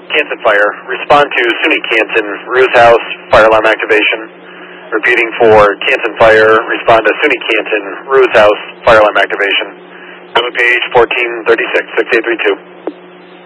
Canton Fire. Respond to SUNY Canton, Ruse House, fire alarm activation. Repeating for Canton Fire, respond to SUNY Canton, Ruse House, fire alarm activation. Page 1436, 6832.